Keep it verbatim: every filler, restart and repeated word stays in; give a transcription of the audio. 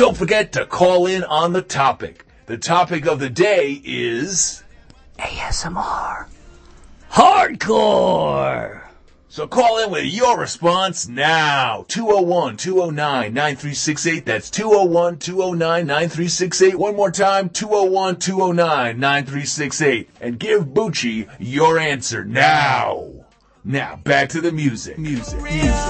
don't forget to call in on the topic. The topic of the day is A S M R. Hardcore. So call in with your response now. two oh one, two oh nine, nine three six eight. That's two oh one, two oh nine, nine three six eight. One more time, two oh one, two oh nine, nine three six eight. And give Bucci your answer now. Now, back to the music. Music. Music.